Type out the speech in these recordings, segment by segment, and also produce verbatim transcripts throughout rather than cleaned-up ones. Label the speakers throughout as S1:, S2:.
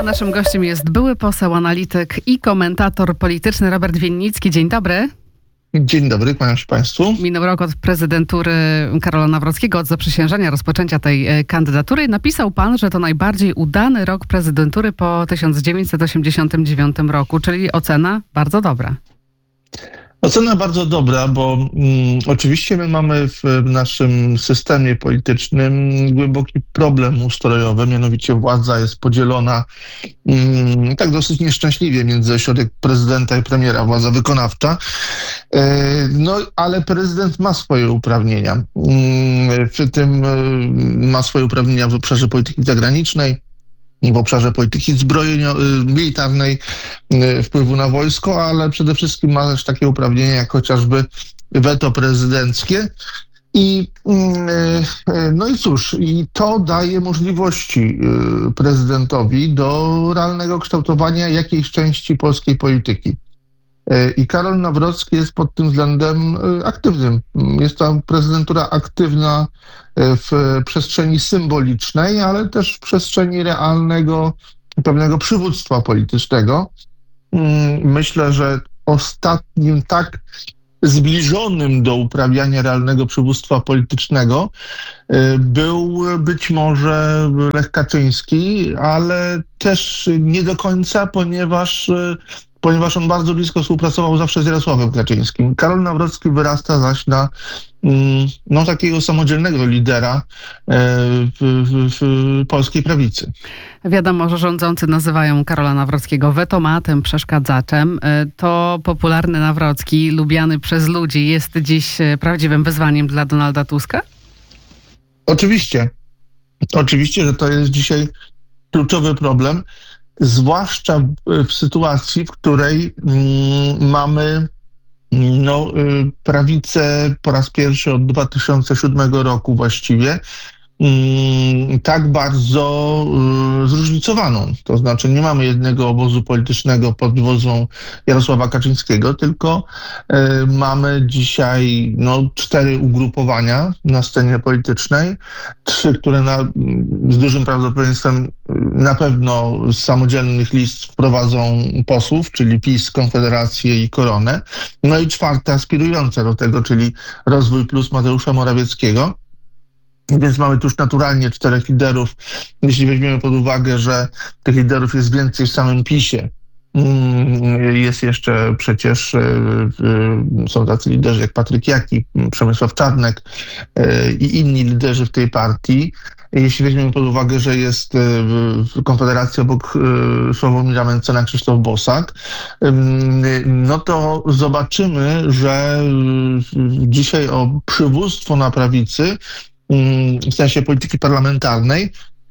S1: a naszym gościem jest były poseł, analityk i komentator polityczny Robert Winnicki. Dzień dobry.
S2: Dzień dobry, kłaniam się Państwu.
S1: Minął rok od prezydentury Karola Nawrockiego, od zaprzysiężenia, rozpoczęcia tej kandydatury. Napisał pan, że to najbardziej udany rok prezydentury po tysiąc dziewięćset osiemdziesiątym dziewiątym roku, czyli ocena bardzo dobra.
S2: Ocena bardzo dobra, bo mm, oczywiście my mamy w naszym systemie politycznym głęboki problem ustrojowy, mianowicie władza jest podzielona mm, tak dosyć nieszczęśliwie między ośrodek prezydenta i premiera, władza wykonawcza. E, no, ale prezydent ma swoje uprawnienia. Mm, przy tym y, ma swoje uprawnienia w obszarze polityki zagranicznej, w obszarze polityki zbrojeniowej, militarnej, wpływu na wojsko, ale przede wszystkim ma też takie uprawnienia jak chociażby weto prezydenckie. I, no i cóż, i to daje możliwości prezydentowi do realnego kształtowania jakiejś części polskiej polityki. I Karol Nawrocki jest pod tym względem aktywnym. Jest to prezydentura aktywna w przestrzeni symbolicznej, ale też w przestrzeni realnego, pewnego przywództwa politycznego. Myślę, że ostatnim tak zbliżonym do uprawiania realnego przywództwa politycznego był być może Lech Kaczyński, ale też nie do końca, ponieważ ponieważ on bardzo blisko współpracował zawsze z Jarosławem Kaczyńskim. Karol Nawrocki wyrasta zaś na no, takiego samodzielnego lidera w, w, w polskiej prawicy.
S1: Wiadomo, że rządzący nazywają Karola Nawrockiego wetomatem, przeszkadzaczem. To popularny Nawrocki, lubiany przez ludzi, jest dziś prawdziwym wyzwaniem dla Donalda Tuska?
S2: Oczywiście. Oczywiście, że to jest dzisiaj kluczowy problem. Zwłaszcza w, w sytuacji, w której mm, mamy no, y, prawicę po raz pierwszy od dwa tysiące siódmego roku właściwie y, tak bardzo y, zróżnicowaną. To znaczy nie mamy jednego obozu politycznego pod wodzą Jarosława Kaczyńskiego, tylko y, mamy dzisiaj no, cztery ugrupowania na scenie politycznej, trzy, które na, z dużym prawdopodobieństwem na pewno z samodzielnych list wprowadzą posłów, czyli PiS, Konfederację i Koronę. No i czwarta aspirująca do tego, czyli Rozwój Plus Mateusza Morawieckiego. Więc mamy tu już naturalnie czterech liderów. Jeśli weźmiemy pod uwagę, że tych liderów jest więcej w samym PiSie, jest jeszcze przecież, są tacy liderzy jak Patryk Jaki, Przemysław Czarnek i inni liderzy w tej partii. Jeśli weźmiemy pod uwagę, że jest w Konfederacji obok Sławomira Mencena Krzysztof Bosak, no to zobaczymy, że dzisiaj o przywództwo na prawicy, w sensie polityki parlamentarnej,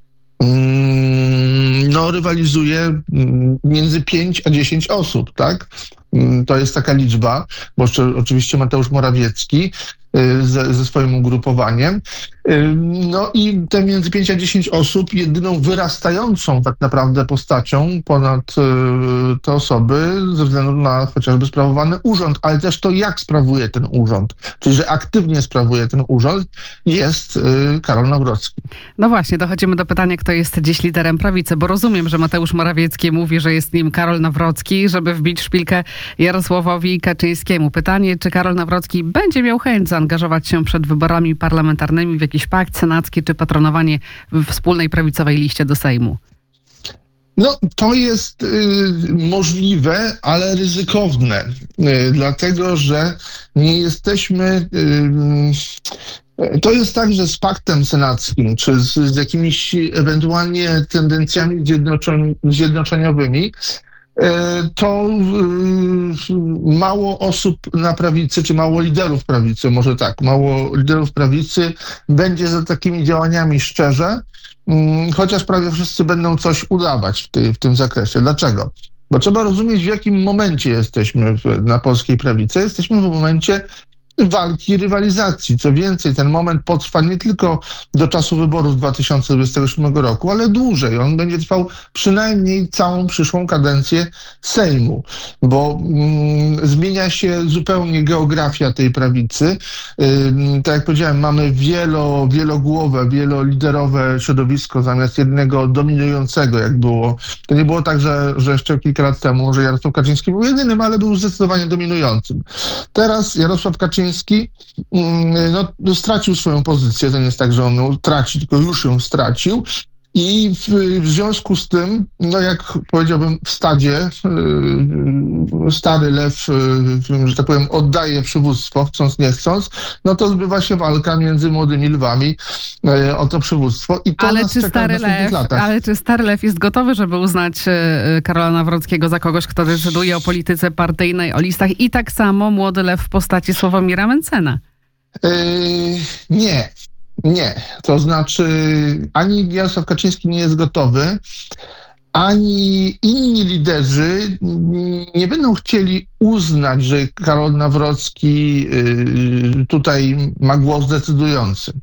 S2: no rywalizuje między pięć a dziesięć osób, tak? To jest taka liczba, bo oczywiście Mateusz Morawiecki ze, ze swoim ugrupowaniem. No i te między pięć a dziesięć osób, jedyną wyrastającą tak naprawdę postacią ponad te osoby ze względu na chociażby sprawowany urząd, ale też to, jak sprawuje ten urząd, czyli że aktywnie sprawuje ten urząd, jest Karol Nawrocki.
S1: No właśnie, dochodzimy do pytania, kto jest dziś liderem prawicy, bo rozumiem, że Mateusz Morawiecki mówi, że jest nim Karol Nawrocki, żeby wbić szpilkę Jarosławowi Kaczyńskiemu. Pytanie, czy Karol Nawrocki będzie miał chęć zaangażować się przed wyborami parlamentarnymi w jakiś pakt senacki, czy patronowanie w wspólnej prawicowej liście do Sejmu?
S2: No, to jest y, możliwe, ale ryzykowne, y, dlatego że nie jesteśmy... Y, to jest tak, że z paktem senackim, czy z, z jakimiś ewentualnie tendencjami zjednoczeń, zjednoczeniowymi, to mało osób na prawicy, czy mało liderów prawicy, może tak, mało liderów prawicy będzie za takimi działaniami szczerze, chociaż prawie wszyscy będą coś udawać w, tej, w tym zakresie. Dlaczego? Bo trzeba rozumieć, w jakim momencie jesteśmy w, na polskiej prawicy. Jesteśmy w momencie, walki, rywalizacji. Co więcej, ten moment potrwa nie tylko do czasu wyborów dwa tysiące dwudziestego siódmego roku, ale dłużej. On będzie trwał przynajmniej całą przyszłą kadencję Sejmu, bo mm, zmienia się zupełnie geografia tej prawicy. Ym, tak jak powiedziałem, mamy wielo, wielogłowe, wieloliderowe środowisko zamiast jednego dominującego, jak było. To nie było tak, że, że jeszcze kilka lat temu, że Jarosław Kaczyński był jedynym, ale był zdecydowanie dominującym. Teraz Jarosław Kaczyński no, stracił swoją pozycję. To nie jest tak, że on ją traci, tylko już ją stracił. I w, w związku z tym, no jak powiedziałbym w stadzie, yy, stary lew, yy, że tak powiem, oddaje przywództwo, chcąc nie chcąc, no to zbywa się walka między młodymi lwami yy, o to przywództwo. I to
S1: ale
S2: nas
S1: czy
S2: czeka
S1: stary
S2: w następnych
S1: lew,
S2: latach.
S1: ale czy stary lew jest gotowy, żeby uznać yy, Karola Nawrockiego za kogoś, kto decyduje o polityce partyjnej, o listach, i tak samo młody lew w postaci Sławomira Mentzena?
S2: Yy, nie. Nie, to znaczy ani Jarosław Kaczyński nie jest gotowy, ani inni liderzy nie będą chcieli uznać, że Karol Nawrocki tutaj ma głos decydujący.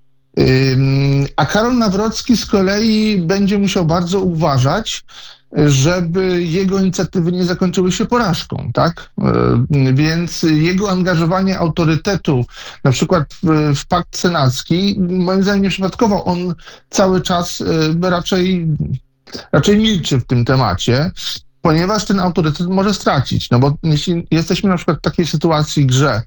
S2: A Karol Nawrocki z kolei będzie musiał bardzo uważać, żeby jego inicjatywy nie zakończyły się porażką, tak? Więc jego angażowanie autorytetu, na przykład w, w pakt senacki, moim zdaniem nieprzypadkowo, on cały czas raczej, raczej milczy w tym temacie, ponieważ ten autorytet może stracić. No bo jeśli jesteśmy na przykład w takiej sytuacji, że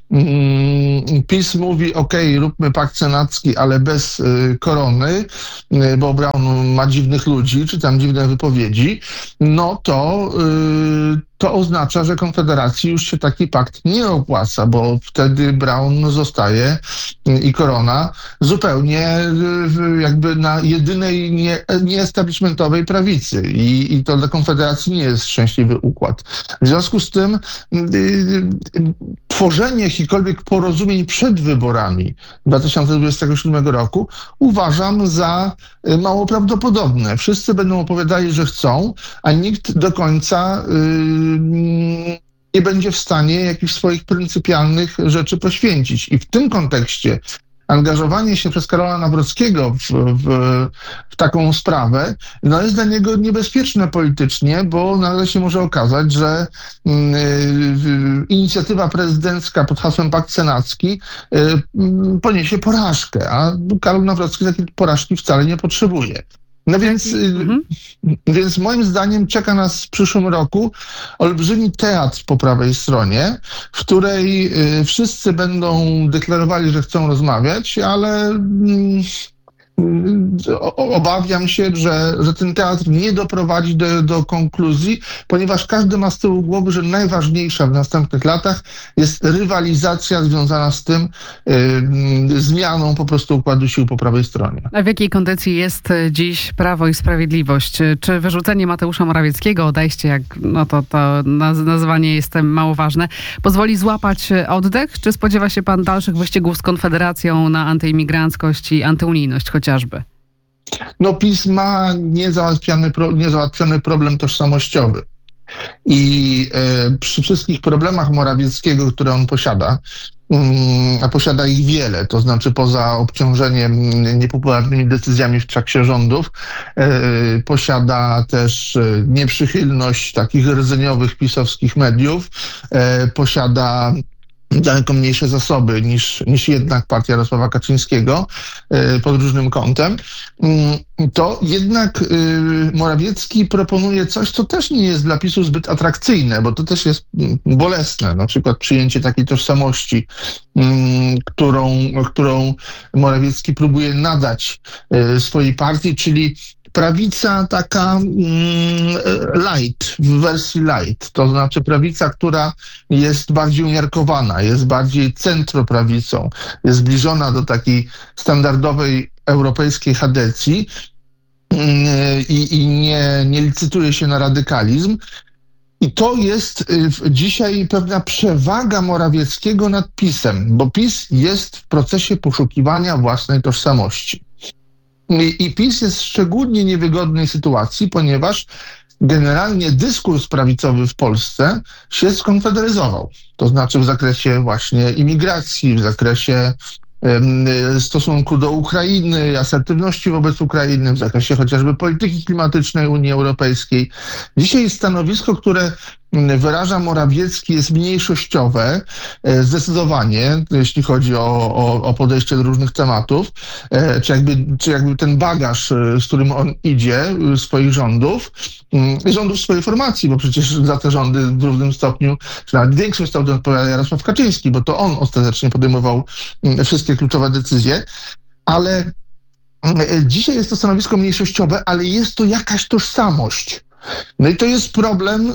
S2: mm, PiS mówi, ok, róbmy pakt senacki, ale bez y, korony, y, bo Braun ma dziwnych ludzi, czy tam dziwne wypowiedzi, no to y, to oznacza, że Konfederacji już się taki pakt nie opłaca, bo wtedy Braun zostaje y, i korona zupełnie y, jakby na jedynej nie, nieestablishmentowej prawicy i, i to dla Konfederacji nie jest szczęśliwy układ. W związku z tym y, y, tworzenie jakichkolwiek porozumień przed wyborami dwa tysiące dwudziestego siódmego roku uważam za y, mało prawdopodobne. Wszyscy będą opowiadali, że chcą, a nikt do końca y, nie będzie w stanie jakichś swoich pryncypialnych rzeczy poświęcić. I w tym kontekście angażowanie się przez Karola Nawrockiego w, w, w taką sprawę no jest dla niego niebezpieczne politycznie, bo nagle się może okazać, że y, y, inicjatywa prezydencka pod hasłem Pakt Senacki y, y, poniesie porażkę, a Karol Nawrocki takiej porażki wcale nie potrzebuje. No więc,
S1: Mhm.
S2: więc moim zdaniem czeka nas w przyszłym roku olbrzymi teatr po prawej stronie, w której y, wszyscy będą deklarowali, że chcą rozmawiać, ale mm, o- obawiam się, że, że ten teatr nie doprowadzi do, do konkluzji, ponieważ każdy ma z tyłu głowy, że najważniejsza w następnych latach jest rywalizacja związana z tym y, zmianą po prostu układu sił po prawej stronie.
S1: A w jakiej kondycji jest dziś Prawo i Sprawiedliwość? Czy wyrzucenie Mateusza Morawieckiego, odejście, jak no to, to naz- nazwanie jest mało ważne, pozwoli złapać oddech? Czy spodziewa się pan dalszych wyścigów z Konfederacją na antyimigranckość i antyunijność chociażby?
S2: No PiS ma niezałatwiony, pro, niezałatwiony problem tożsamościowy. I e, przy wszystkich problemach Morawieckiego, które on posiada, mm, a posiada ich wiele, to znaczy poza obciążeniem niepopularnymi decyzjami w trakcie rządów, e, posiada też e, nieprzychylność takich rdzeniowych pisowskich mediów, e, posiada daleko mniejsze zasoby niż, niż jednak partia Jarosława Kaczyńskiego y, pod różnym kątem, y, to jednak y, Morawiecki proponuje coś, co też nie jest dla PiSu zbyt atrakcyjne, bo to też jest y, bolesne, na przykład przyjęcie takiej tożsamości, y, którą, którą Morawiecki próbuje nadać y, swojej partii, czyli prawica taka mm, light, w wersji light, to znaczy prawica, która jest bardziej umiarkowana, jest bardziej centroprawicą, jest zbliżona do takiej standardowej europejskiej chadecji mm, i, i nie, nie licytuje się na radykalizm. I to jest y, dzisiaj pewna przewaga Morawieckiego nad PiS-em, bo PiS jest w procesie poszukiwania własnej tożsamości. I PiS jest w szczególnie niewygodnej sytuacji, ponieważ generalnie dyskurs prawicowy w Polsce się skonfederyzował. To znaczy w zakresie właśnie imigracji, w zakresie stosunku do Ukrainy, asertywności wobec Ukrainy, w zakresie chociażby polityki klimatycznej Unii Europejskiej. Dzisiaj stanowisko, które wyraża Morawiecki, jest mniejszościowe, zdecydowanie, jeśli chodzi o, o, o podejście do różnych tematów, czy jakby, czy jakby ten bagaż, z którym on idzie, swoich rządów, rządów swojej formacji, bo przecież za te rządy w równym stopniu, czy nawet większym stopniu odpowiada Jarosław Kaczyński, bo to on ostatecznie podejmował wszystkie kluczowe decyzje, ale dzisiaj jest to stanowisko mniejszościowe, ale jest to jakaś tożsamość. No i to jest problem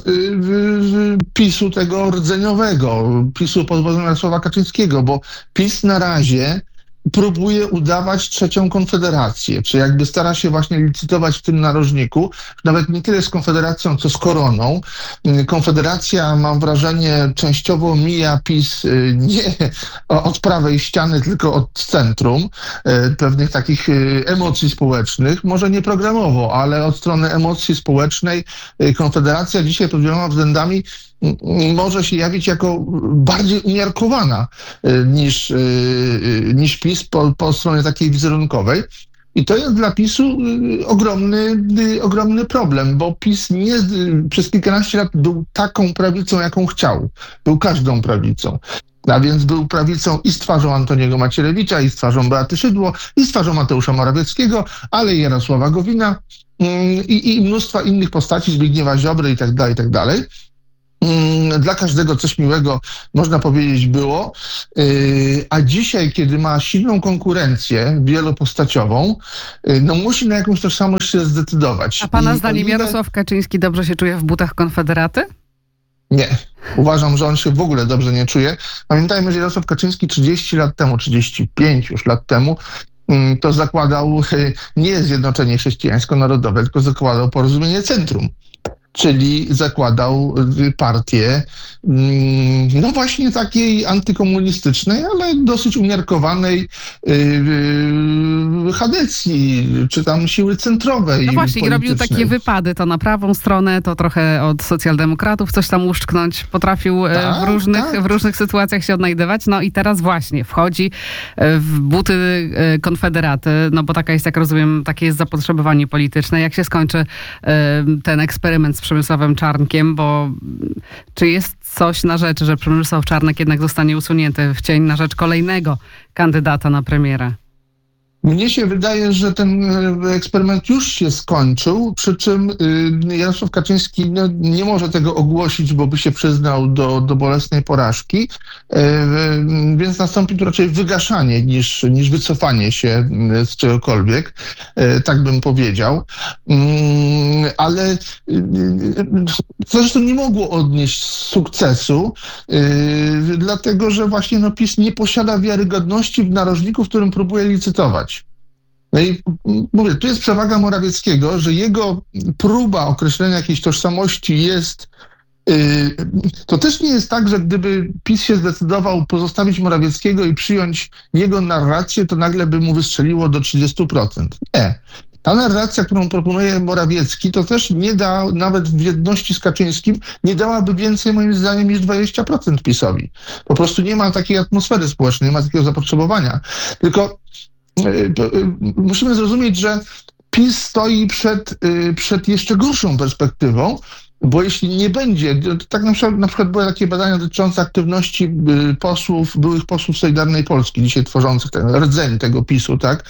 S2: PiSu tego rdzeniowego, PiSu pod wodzą Jarosława Kaczyńskiego, bo PiS na razie próbuje udawać trzecią konfederację, czy jakby stara się właśnie licytować w tym narożniku, nawet nie tyle z Konfederacją, co z Koroną. Konfederacja, mam wrażenie, częściowo mija PiS nie od prawej ściany, tylko od centrum, pewnych takich emocji społecznych, może nie programowo, ale od strony emocji społecznej Konfederacja dzisiaj pod wieloma względami może się jawić jako bardziej umiarkowana niż, niż PiS po, po stronie takiej wizerunkowej. I to jest dla PiSu ogromny, ogromny problem, bo PiS nie, przez kilkanaście lat był taką prawicą, jaką chciał. Był każdą prawicą. A więc był prawicą i z twarzą Antoniego Macierewicza, i z twarzą Beaty Szydło, i z twarzą Mateusza Morawieckiego, ale i Jarosława Gowina i, i mnóstwa innych postaci, Zbigniewa Ziobry i tak dalej, i tak dalej. Dla każdego coś miłego, można powiedzieć, było, a dzisiaj, kiedy ma silną konkurencję wielopostaciową, no musi na jakąś tożsamość się zdecydować.
S1: A pana
S2: I
S1: zdaniem
S2: ile...
S1: Jarosław Kaczyński dobrze się czuje w butach Konfederaty?
S2: Nie. Uważam, że on się w ogóle dobrze nie czuje. Pamiętajmy, że Jarosław Kaczyński trzydzieści lat temu, trzydzieści pięć już lat temu, to zakładał nie Zjednoczenie Chrześcijańsko-Narodowe, tylko zakładał Porozumienie Centrum. Czyli zakładał partię, no właśnie takiej antykomunistycznej, ale dosyć umiarkowanej chadecji, czy tam siły centrowej.
S1: No właśnie, i robił takie wypady, to na prawą stronę, to trochę od socjaldemokratów coś tam uszczknąć, potrafił tak, w, różnych, tak. w różnych sytuacjach się odnajdywać, no i teraz właśnie wchodzi w buty Konfederaty, no bo taka jest, jak rozumiem, takie jest zapotrzebowanie polityczne. Jak się skończy ten eksperyment z Przemysławem Czarnkiem, bo czy jest coś na rzecz, że Przemysław Czarnek jednak zostanie usunięty w cień na rzecz kolejnego kandydata na premiera?
S2: Mnie się wydaje, że ten eksperyment już się skończył, przy czym Jarosław Kaczyński no, nie może tego ogłosić, bo by się przyznał do, do bolesnej porażki, więc nastąpi tu raczej wygaszanie niż, niż wycofanie się z czegokolwiek, tak bym powiedział. Ale to zresztą nie mogło odnieść sukcesu, dlatego że właśnie no, PiS nie posiada wiarygodności w narożniku, w którym próbuje licytować. No i mówię, tu jest przewaga Morawieckiego, że jego próba określenia jakiejś tożsamości jest... Yy, to też nie jest tak, że gdyby PiS się zdecydował pozostawić Morawieckiego i przyjąć jego narrację, to nagle by mu wystrzeliło do trzydziestu procent. Nie. Ta narracja, którą proponuje Morawiecki, to też nie da, nawet w jedności z Kaczyńskim, nie dałaby więcej, moim zdaniem, niż dwadzieścia procent PiSowi. Po prostu nie ma takiej atmosfery społecznej, nie ma takiego zapotrzebowania. Tylko musimy zrozumieć, że PiS stoi przed, przed jeszcze gorszą perspektywą, bo jeśli nie będzie, tak na przykład, na przykład były takie badania dotyczące aktywności posłów, byłych posłów Solidarnej Polski, dzisiaj tworzących ten rdzeń tego PiSu, tak?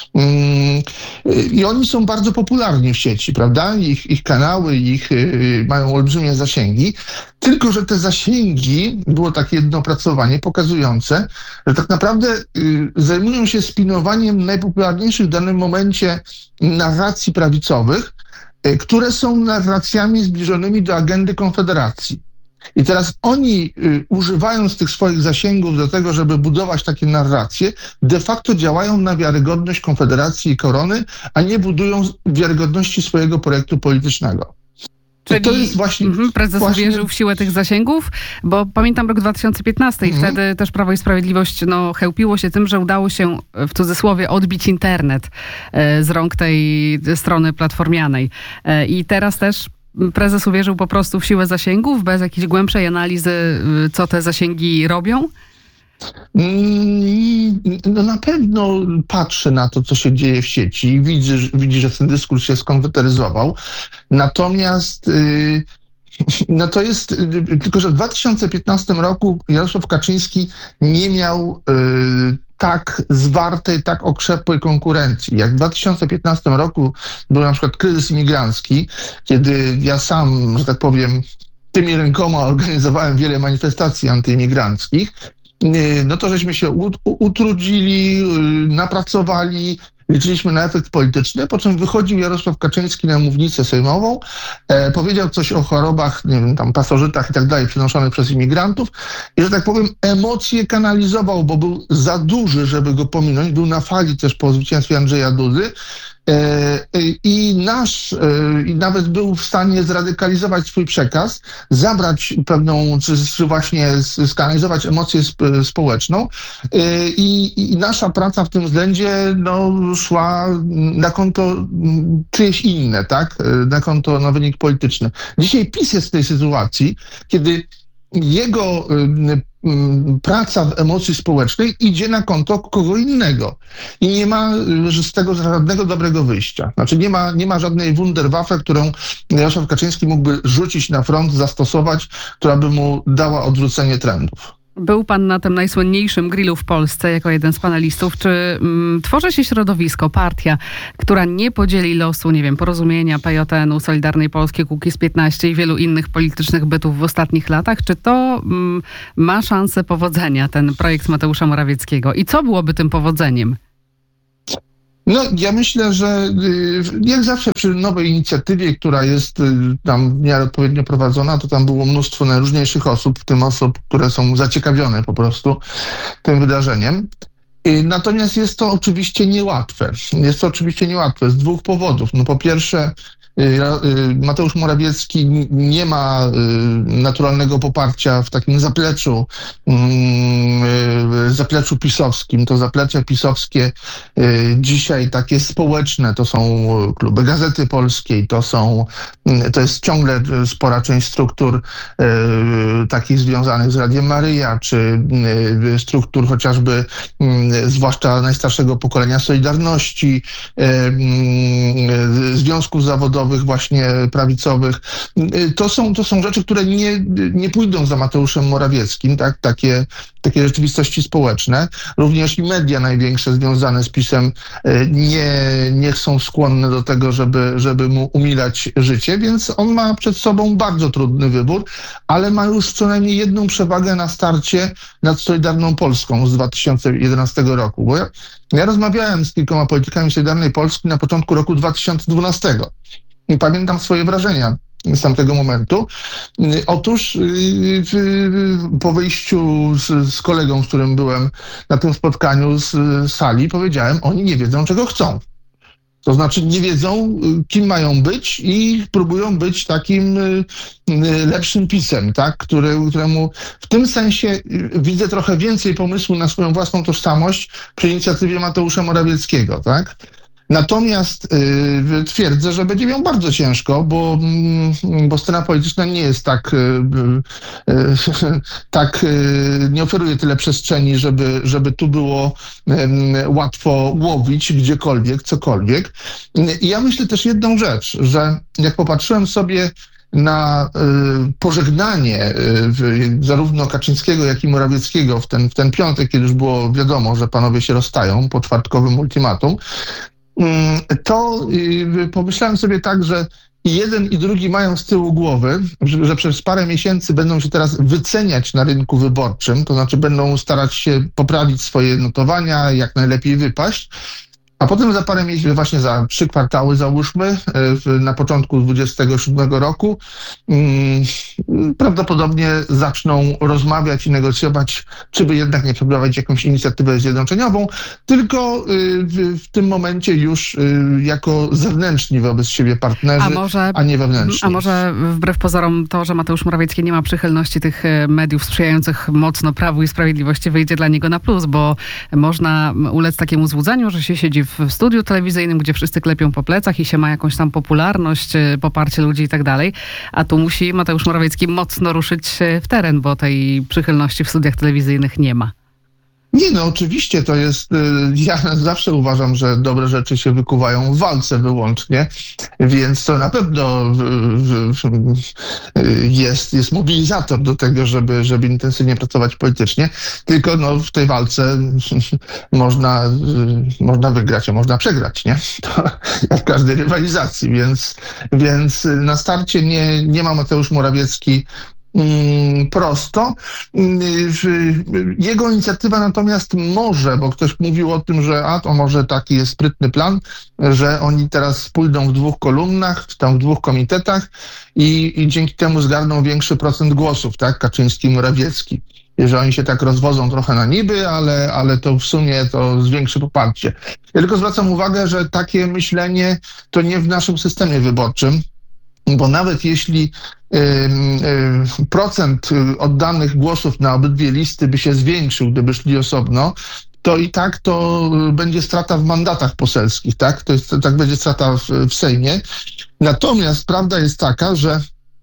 S2: I oni są bardzo popularni w sieci, prawda? Ich, ich kanały, ich mają olbrzymie zasięgi, tylko że te zasięgi, było takie jedno opracowanie pokazujące, że tak naprawdę zajmują się spinowaniem najpopularniejszych w danym momencie narracji prawicowych, które są narracjami zbliżonymi do agendy Konfederacji. I teraz oni, y, używając tych swoich zasięgów do tego, żeby budować takie narracje, de facto działają na wiarygodność Konfederacji i Korony, a nie budują wiarygodności swojego projektu politycznego.
S1: Czyli
S2: to jest właśnie,
S1: mm, prezes
S2: właśnie...
S1: wierzył w siłę tych zasięgów, bo pamiętam rok dwa tysiące piętnasty mm. i wtedy też Prawo i Sprawiedliwość no, chełpiło się tym, że udało się w cudzysłowie odbić internet e, z rąk tej strony platformianej. E, I teraz też prezes uwierzył po prostu w siłę zasięgów, bez jakiejś głębszej analizy, co te zasięgi robią?
S2: No na pewno patrzy na to, co się dzieje w sieci i widzi, że- widzi, że ten dyskurs się skonweteryzował. Natomiast y, no to jest, y, tylko że w dwa tysiące piętnastym roku Jarosław Kaczyński nie miał y, tak zwartej, tak okrzepłej konkurencji. Jak w dwa tysiące piętnastym roku był na przykład kryzys imigrancki, kiedy ja sam, że tak powiem, tymi rękoma organizowałem wiele manifestacji antyimigranckich, y, no to żeśmy się ut- utrudzili, y, napracowali, liczyliśmy na efekt polityczny, po czym wychodził Jarosław Kaczyński na mównicę sejmową, e, powiedział coś o chorobach, nie wiem, tam pasożytach i tak dalej, przenoszonych przez imigrantów i, że tak powiem, emocje kanalizował, bo był za duży, żeby go pominąć, był na fali też po zwycięstwie Andrzeja Dudy. E, e, I nasz, e, i nawet był w stanie zradykalizować swój przekaz, zabrać pewną, czy, czy właśnie s- skanalizować emocję sp, społeczną. E, I, I nasza praca w tym względzie no, szła na konto mm, czyjeś inne, tak? E, Na konto, na wynik polityczny. Dzisiaj PiS jest w tej sytuacji, kiedy jego ym, ym, praca w emocji społecznej idzie na konto kogo innego. I nie ma y, z tego żadnego dobrego wyjścia. Znaczy nie ma, nie ma żadnej Wunderwaffe, którą Jarosław Kaczyński mógłby rzucić na front, zastosować, która by mu dała odwrócenie trendów.
S1: Był pan na tym najsłynniejszym grillu w Polsce jako jeden z panelistów. Czy mm, tworzy się środowisko, partia, która nie podzieli losu, nie wiem, Porozumienia, P J N u, Solidarnej Polski, Kukiz piętnaście i wielu innych politycznych bytów w ostatnich latach? Czy to mm, ma szansę powodzenia, ten projekt Mateusza Morawieckiego? I co byłoby tym powodzeniem?
S2: No, ja myślę, że y, jak zawsze przy nowej inicjatywie, która jest y, tam w miarę odpowiednio prowadzona, to tam było mnóstwo najróżniejszych osób, w tym osób, które są zaciekawione po prostu tym wydarzeniem. Y, Natomiast jest to oczywiście niełatwe. Jest to oczywiście niełatwe z dwóch powodów. No po pierwsze, y, Ra- y, Mateusz Morawiecki n- nie ma y, naturalnego poparcia w takim zapleczu, mm, y, zapleczu pisowskim. To zaplecze pisowskie y, dzisiaj takie społeczne, to są kluby Gazety Polskiej, to są, y, to jest ciągle y, spora część struktur y, takich związanych z Radiem Maryja, czy y, struktur chociażby y, zwłaszcza najstarszego pokolenia Solidarności, y, y, związków zawodowych właśnie prawicowych. Y, To są, to są rzeczy, które nie, nie pójdą za Mateuszem Morawieckim, tak? Takie, takie rzeczywistości społeczne. Również i media największe związane z PiS-em y, nie, nie są skłonne do tego, żeby, żeby mu umilać życie, więc on ma przed sobą bardzo trudny wybór, ale ma już co najmniej jedną przewagę na starcie nad Solidarną Polską z dwa tysiące jedenastego roku. Bo ja, ja rozmawiałem z kilkoma politykami Solidarnej Polski na początku roku dwa tysiące dwunastego i pamiętam swoje wrażenia z tamtego momentu. Y, Otóż y, w- po wyjściu z, z kolegą, z którym byłem na tym spotkaniu z y, sali, powiedziałem, oni nie wiedzą, czego chcą. To znaczy nie wiedzą, y, kim mają być i próbują być takim y, y, lepszym pisem, tak? Który, któremu w tym sensie y, widzę trochę więcej pomysłu na swoją własną tożsamość przy inicjatywie Mateusza Morawieckiego, tak? Natomiast y, twierdzę, że będzie miał bardzo ciężko, bo, mm, bo scena polityczna nie jest tak, y, y, y, tak y, nie oferuje tyle przestrzeni, żeby, żeby tu było y, łatwo łowić gdziekolwiek, cokolwiek. I ja myślę też jedną rzecz, że jak popatrzyłem sobie na y, pożegnanie y, w- zarówno Kaczyńskiego, jak i Morawieckiego w ten, w ten piątek, kiedy już było wiadomo, że panowie się rozstają po czwartkowym ultimatum, Mm, to y, pomyślałem sobie tak, że i jeden i drugi mają z tyłu głowy, że, że przez parę miesięcy będą się teraz wyceniać na rynku wyborczym, to znaczy będą starać się poprawić swoje notowania, jak najlepiej wypaść, a potem za parę miesięcy, właśnie za trzy kwartały załóżmy, y, w, na początku dwudziestego siódmego roku, mm, prawdopodobnie zaczną rozmawiać i negocjować, czy by jednak nie przeprowadzić jakąś inicjatywę zjednoczeniową, tylko y, w, w tym momencie już y, jako zewnętrzni wobec siebie partnerzy,
S1: A może,
S2: a nie wewnętrzni.
S1: a może wbrew pozorom to, że Mateusz Morawiecki nie ma przychylności tych e, mediów sprzyjających mocno Prawu i Sprawiedliwości, wyjdzie dla niego na plus, bo można ulec takiemu złudzeniu, że się siedzi w w studiu telewizyjnym, gdzie wszyscy klepią po plecach i się ma jakąś tam popularność, y, poparcie ludzi i tak dalej. A tu musi Mateusz Morawiecki mocno ruszyć y, w teren, bo tej przychylności w studiach telewizyjnych nie ma.
S2: Nie, no oczywiście to jest, y, ja zawsze uważam, że dobre rzeczy się wykuwają w walce wyłącznie, więc to na pewno w- w- w- jest, jest mobilizator do tego, żeby, żeby intensywnie pracować politycznie, tylko no, w tej walce można, y, można wygrać, a można przegrać, nie? To jak w każdej rywalizacji, więc, więc na starcie nie, nie ma Mateusz Morawiecki Mm, prosto. Mm, w- Jego inicjatywa natomiast może, bo ktoś mówił o tym, że a to może taki jest sprytny plan, że oni teraz pójdą w dwóch kolumnach, czy tam w dwóch komitetach i, i dzięki temu zgarną większy procent głosów, tak? Kaczyński i Morawiecki. I że oni się tak rozwodzą trochę na niby, ale, ale to w sumie to zwiększy poparcie. Ja tylko zwracam uwagę, że takie myślenie to nie w naszym systemie wyborczym, bo nawet jeśli ym, ym, procent y, oddanych głosów na obydwie listy by się zwiększył, gdyby szli osobno, to i tak to y, będzie strata w mandatach poselskich, tak? To jest, tak będzie strata w, w Sejmie. Natomiast prawda jest taka, że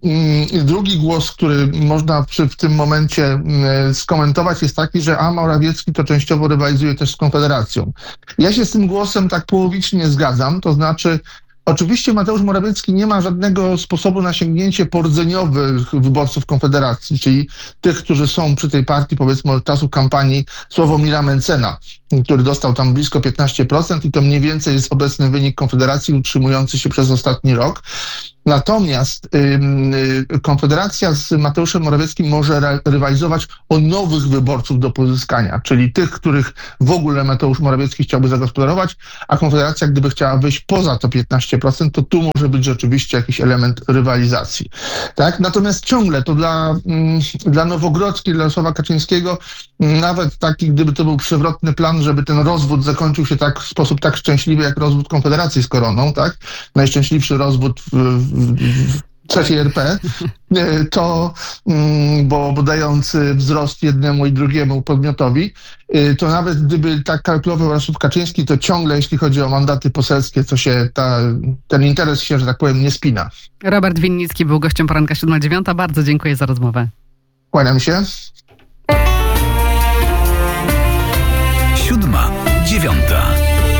S2: mm, drugi głos, który można przy, w tym momencie mm, skomentować, jest taki, że a Morawiecki to częściowo rywalizuje też z Konfederacją. Ja się z tym głosem tak połowicznie zgadzam, to znaczy oczywiście Mateusz Morawiecki nie ma żadnego sposobu na sięgnięcie porodzeniowych wyborców Konfederacji, czyli tych, którzy są przy tej partii, powiedzmy od czasu kampanii Sławomira Mencena, który dostał tam blisko piętnaście procent i to mniej więcej jest obecny wynik Konfederacji utrzymujący się przez ostatni rok. Natomiast ym, y, Konfederacja z Mateuszem Morawieckim może re- rywalizować o nowych wyborców do pozyskania, czyli tych, których w ogóle Mateusz Morawiecki chciałby zagospodarować, a Konfederacja, gdyby chciała wyjść poza to piętnaście procent, to tu może być rzeczywiście jakiś element rywalizacji. Tak? Natomiast ciągle to dla, mm, dla Nowogrodzkiej, dla Jarosława Kaczyńskiego, mm, nawet taki, gdyby to był przewrotny plan, żeby ten rozwód zakończył się tak w sposób tak szczęśliwy, jak rozwód Konfederacji z Koroną, tak? Najszczęśliwszy rozwód w, w, w trzeciej R P, e, to, mm, bo, bo dający wzrost jednemu i drugiemu podmiotowi, e, to nawet gdyby tak kalkulował Jarosław Kaczyński, to ciągle, jeśli chodzi o mandaty poselskie, to się ta, ten interes się, że tak powiem, nie spina.
S1: Robert Winnicki był gościem poranka siódma dziewiąta. Bardzo dziękuję za rozmowę.
S2: Kłaniam się.